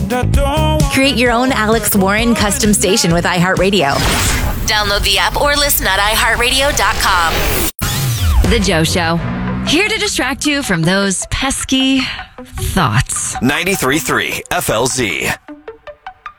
Create your own Alex Warren custom station with iHeartRadio. Download the app or listen at iHeartRadio.com. The Joe Show. Here to distract you from those pesky thoughts. 93.3 FLZ.